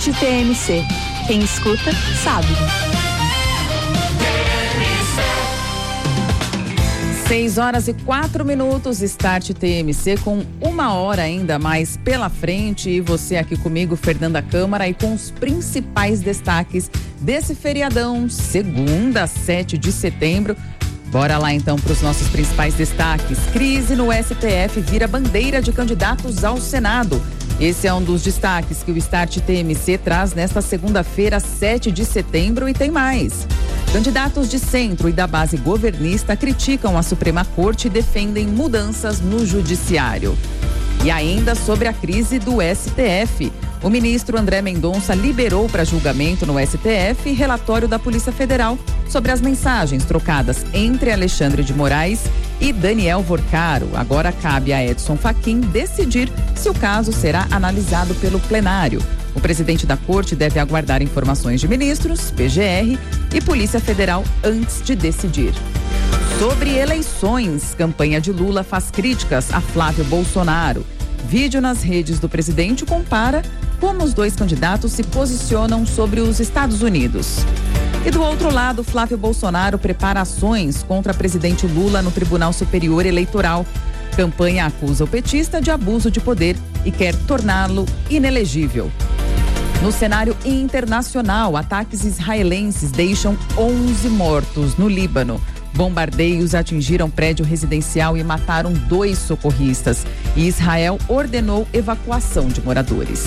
TMC. Quem escuta, sabe. 6h04, Start TMC, com 1 hora ainda mais pela frente. E você aqui comigo, Fernanda Câmara, e com os principais destaques desse feriadão, segunda, 7 de setembro. Bora lá então para os nossos principais destaques. Crise no STF vira bandeira de candidatos ao Senado. Esse é um dos destaques que o Start TMC traz nesta segunda-feira, 7 de setembro, e tem mais. Candidatos de centro e da base governista criticam a Suprema Corte e defendem mudanças no Judiciário. E ainda sobre a crise do STF. O ministro André Mendonça liberou para julgamento no STF relatório da Polícia Federal sobre as mensagens trocadas entre Alexandre de Moraes e Daniel Vorcaro. Agora cabe a Edson Fachin decidir se o caso será analisado pelo plenário. O presidente da corte deve aguardar informações de ministros, PGR e Polícia Federal antes de decidir. Sobre eleições, campanha de Lula faz críticas a Flávio Bolsonaro. Vídeo nas redes do presidente compara como os dois candidatos se posicionam sobre os Estados Unidos. E do outro lado, Flávio Bolsonaro prepara ações contra o presidente Lula no Tribunal Superior Eleitoral. Campanha acusa o petista de abuso de poder e quer torná-lo inelegível. No cenário internacional, ataques israelenses deixam 11 mortos no Líbano. Bombardeios atingiram prédio residencial e mataram 2 socorristas. E Israel ordenou evacuação de moradores.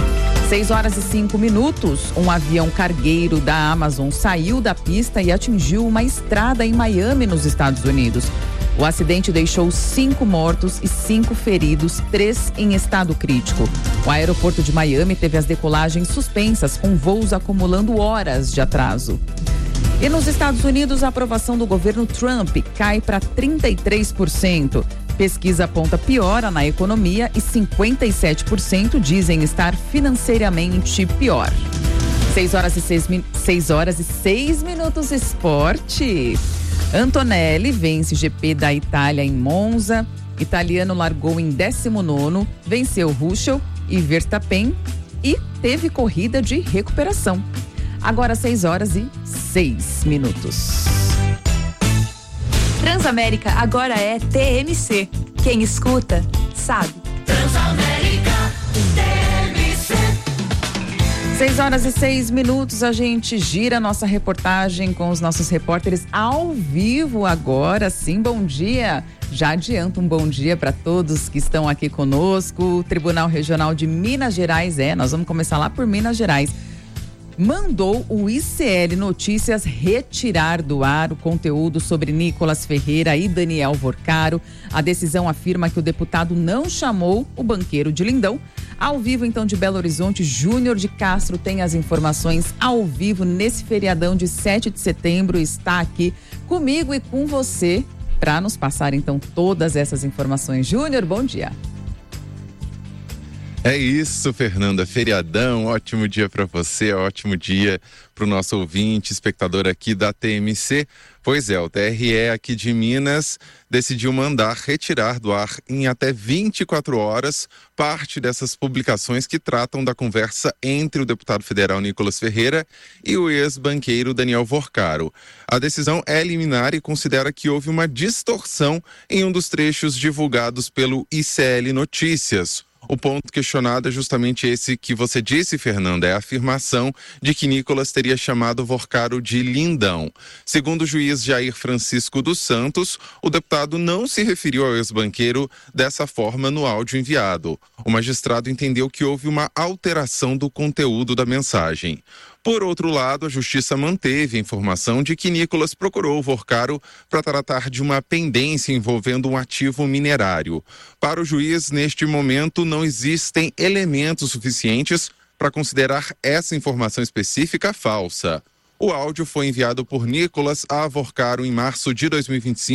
6h05, um avião cargueiro da Amazon saiu da pista e atingiu uma estrada em Miami, nos Estados Unidos. O acidente deixou 5 mortos e 5 feridos, 3 em estado crítico. O aeroporto de Miami teve as decolagens suspensas, com voos acumulando horas de atraso. E nos Estados Unidos, a aprovação do governo Trump cai para 33%. Pesquisa aponta piora na economia e 57% dizem estar financeiramente pior. 6h06, esporte. Antonelli vence GP da Itália em Monza. Italiano largou em 19º, venceu Russell e Verstappen e teve corrida de recuperação. Agora 6h06. Transamérica agora é TMC. Quem escuta, sabe. Transamérica TMC. 6h06, a gente gira a nossa reportagem com os nossos repórteres ao vivo agora. Sim, bom dia. Já adianto um bom dia para todos que estão aqui conosco. O Tribunal Regional de Minas Gerais, nós vamos começar lá por Minas Gerais, mandou o ICL Notícias retirar do ar o conteúdo sobre Nicolas Ferreira e Daniel Vorcaro. A decisão afirma que o deputado não chamou o banqueiro de Lindão. Ao vivo, então, de Belo Horizonte, Júnior de Castro tem as informações ao vivo nesse feriadão de 7 de setembro. Está aqui comigo e com você para nos passar, então, todas essas informações. Júnior, bom dia. É isso, Fernanda, feriadão, ótimo dia para você, ótimo dia para o nosso ouvinte, espectador aqui da TMC. Pois é, o TRE aqui de Minas decidiu mandar retirar do ar em até 24 horas parte dessas publicações que tratam da conversa entre o deputado federal Nicolas Ferreira e o ex-banqueiro Daniel Vorcaro. A decisão é liminar e considera que houve uma distorção em um dos trechos divulgados pelo ICL Notícias. O ponto questionado é justamente esse que você disse, Fernanda, é a afirmação de que Nicolas teria chamado Vorcaro de lindão. Segundo o juiz Jair Francisco dos Santos, o deputado não se referiu ao ex-banqueiro dessa forma no áudio enviado. O magistrado entendeu que houve uma alteração do conteúdo da mensagem. Por outro lado, a Justiça manteve a informação de que Nicolas procurou o Vorcaro para tratar de uma pendência envolvendo um ativo minerário. Para o juiz, neste momento, não existem elementos suficientes para considerar essa informação específica falsa. O áudio foi enviado por Nicolas a Vorcaro em março de 2025.